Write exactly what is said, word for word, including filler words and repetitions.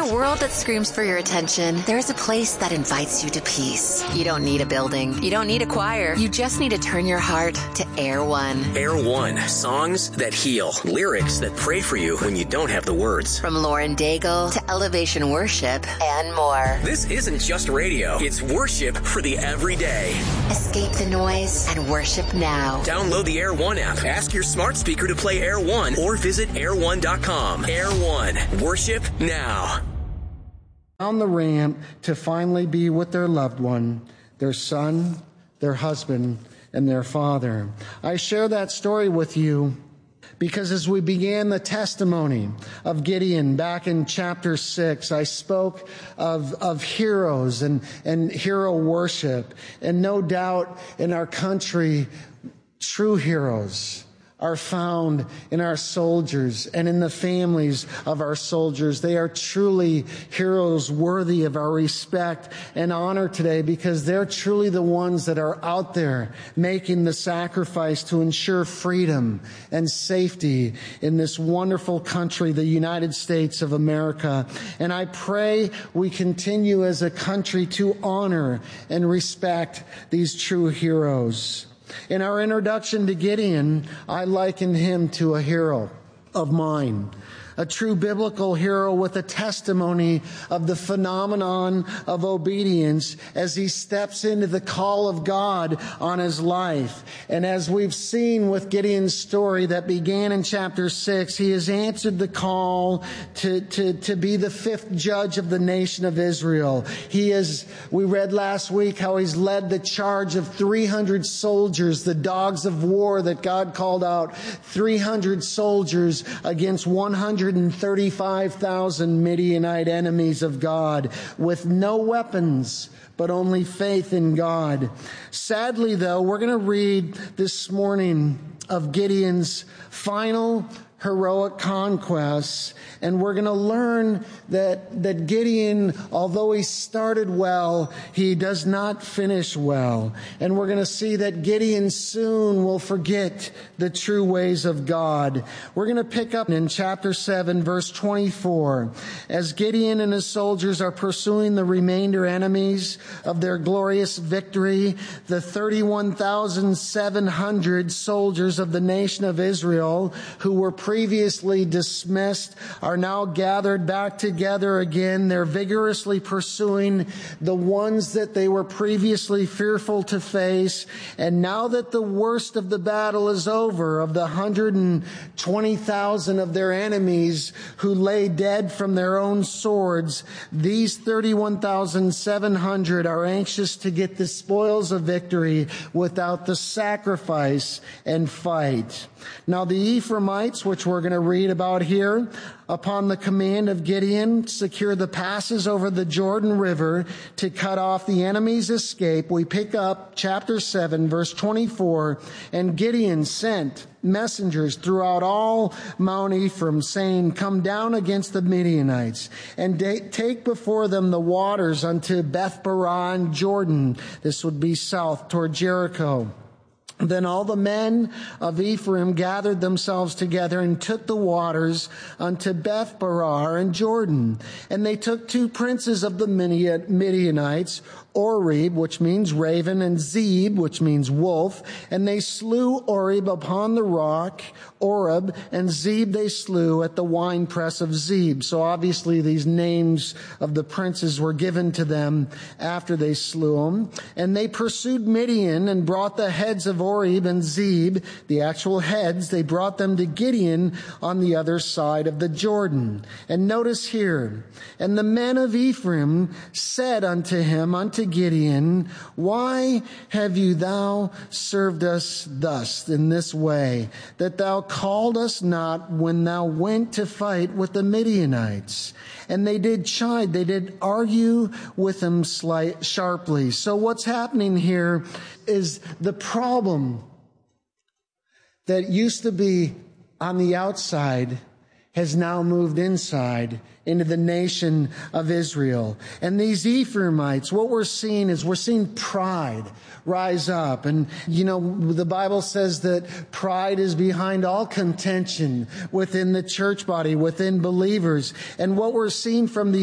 a world that screams for your attention, there's a place that invites you to peace. You don't need a building. You don't need a choir. You just need to turn your heart to Air One. Air One. Songs that heal. Lyrics that pray for you when you don't have the words. From Lauren Daigle to Elevation Worship and more. This isn't just radio. It's worship for the everyday. Escape the noise and worship now. Download the Air One app. Ask your smart speaker to play Air One or visit air one dot com. Air One. Worship now. On the ramp to finally be with their loved one, their son, their husband, and their father. I share that story with you because as we began the testimony of Gideon back in chapter six, I spoke of, of heroes and, and hero worship. And no doubt in our country, true heroes are found in our soldiers and in the families of our soldiers. They are truly heroes worthy of our respect and honor today because they're truly the ones that are out there making the sacrifice to ensure freedom and safety in this wonderful country, the United States of America. And I pray we continue as a country to honor and respect these true heroes. In our introduction to Gideon, I likened him to a hero of mine, a true biblical hero with a testimony of the phenomenon of obedience as he steps into the call of God on his life. And as we've seen with Gideon's story that began in chapter six, he has answered the call to, to, to be the fifth judge of the nation of Israel. He is, we read last week how he's led the charge of three hundred soldiers, the dogs of war that God called out, three hundred soldiers against one hundred thirty-five thousand Midianite enemies of God with no weapons, but only faith in God. Sadly, though, we're going to read this morning of Gideon's final heroic conquests, and we're going to learn that, that Gideon, although he started well, he does not finish well. And we're going to see that Gideon soon will forget the true ways of God. We're going to pick up in chapter seven, verse twenty-four. As Gideon and his soldiers are pursuing the remainder enemies of their glorious victory, the thirty-one thousand seven hundred soldiers of the nation of Israel who were previously dismissed are now gathered back together again. They're vigorously pursuing the ones that they were previously fearful to face. And now that the worst of the battle is over, of the one hundred twenty thousand of their enemies who lay dead from their own swords, these thirty-one thousand seven hundred are anxious to get the spoils of victory without the sacrifice and fight. Now the Ephraimites, which we're going to read about here, upon the command of Gideon, secure the passes over the Jordan River to cut off the enemy's escape. We pick up chapter seven, verse twenty-four. And Gideon sent messengers throughout all Mount Ephraim, saying, "Come down against the Midianites, and de- take before them the waters unto Beth-barah and Jordan." This would be south toward Jericho. Then all the men of Ephraim gathered themselves together and took the waters unto Beth-barah and Jordan. And they took two princes of the Midianites, Oreb, which means raven, and Zeb, which means wolf. And they slew Oreb upon the rock, Oreb, and Zeb they slew at the winepress of Zeb. So obviously these names of the princes were given to them after they slew them. And they pursued Midian and brought the heads of Oreb and Zeb, the actual heads, they brought them to Gideon on the other side of the Jordan. And notice here, and the men of Ephraim said unto him, unto Gideon, "Why have you thou served us thus in this way, that thou called us not when thou went to fight with the Midianites?" And they did chide, they did argue with him slight, sharply. So what's happening here is the problem that used to be on the outside has now moved inside into the nation of Israel. And these Ephraimites, what we're seeing is we're seeing pride rise up. And, you know, the Bible says that pride is behind all contention within the church body, within believers. And what we're seeing from the